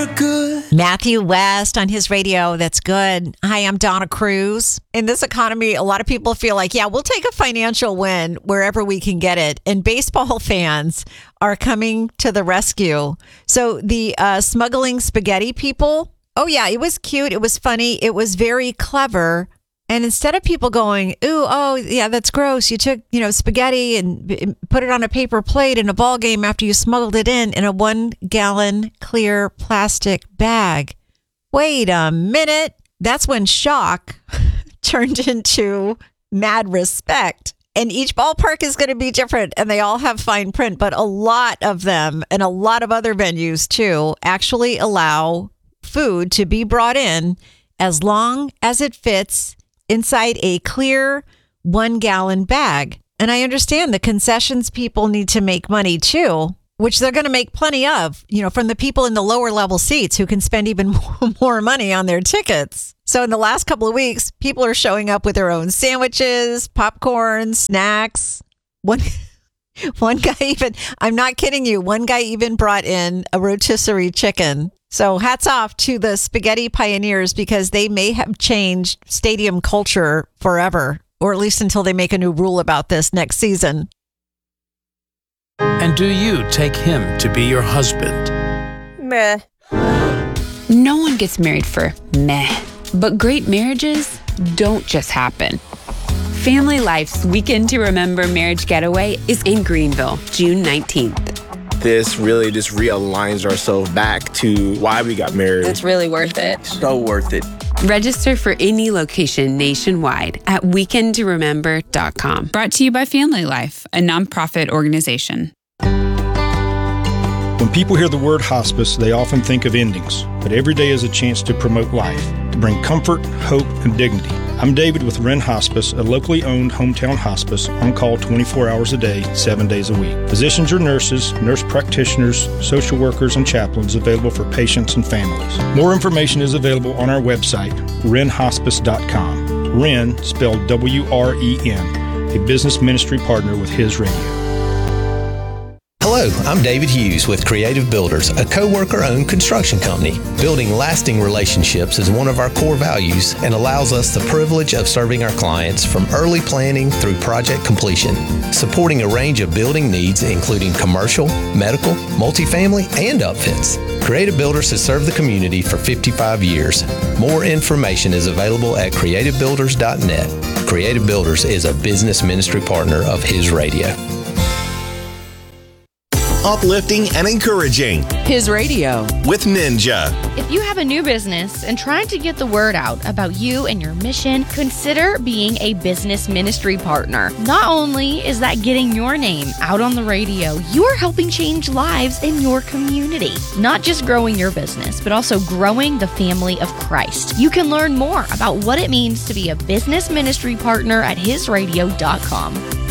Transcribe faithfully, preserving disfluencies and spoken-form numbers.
You're good. Matthew West on his radio. That's good. Hi, I'm Donna Cruz. In this economy, a lot of people feel like, yeah, we'll take a financial win wherever we can get it. And baseball fans are coming to the rescue. So the uh, smuggling spaghetti people, oh, yeah, it was cute. It was funny. It was very clever. And instead of people going, ooh, oh, yeah, that's gross. You took, you know, spaghetti and put it on a paper plate in a ball game after you smuggled it in in a one gallon clear plastic bag. Wait a minute. That's when shock turned into mad respect. And each ballpark is going to be different and they all have fine print. But a lot of them and a lot of other venues, too, actually allow food to be brought in as long as it fits inside a clear one gallon bag. And I understand the concessions people need to make money too, which they're going to make plenty of, you know, from the people in the lower level seats who can spend even more money on their tickets. So in the last couple of weeks, people are showing up with their own sandwiches, popcorn, snacks. One, one guy even, I'm not kidding you, one guy even brought in a rotisserie chicken. So hats off to the spaghetti pioneers because they may have changed stadium culture forever, or at least until they make a new rule about this next season. And do you take him to be your husband? Meh. No one gets married for meh, but great marriages don't just happen. Family Life's Weekend to Remember Marriage Getaway is in Greenville, June nineteenth. This really just realigns ourselves back to why we got married. It's really worth it. So worth it. Register for any location nationwide at weekend to remember dot com. Brought to you by Family Life, a nonprofit organization. When people hear the word hospice, they often think of endings, but every day is a chance to promote life, to bring comfort, hope, and dignity. I'm David with Wren Hospice, a locally owned hometown hospice on call twenty-four hours a day, seven days a week. Physicians or nurses, nurse practitioners, social workers, and chaplains available for patients and families. More information is available on our website, ren hospice dot com. Wren, spelled W R E N, a business ministry partner with His Radio. Hello, I'm David Hughes with Creative Builders, a co-worker-owned construction company. Building lasting relationships is one of our core values and allows us the privilege of serving our clients from early planning through project completion, supporting a range of building needs including commercial, medical, multifamily, and upfits. Creative Builders has served the community for fifty-five years. More information is available at creative builders dot net. Creative Builders is a business ministry partner of His Radio. Uplifting and encouraging. His Radio. With Ninja. If you have a new business and trying to get the word out about you and your mission, consider being a business ministry partner. Not only is that getting your name out on the radio, you are helping change lives in your community. Not just growing your business, but also growing the family of Christ. You can learn more about what it means to be a business ministry partner at his radio dot com.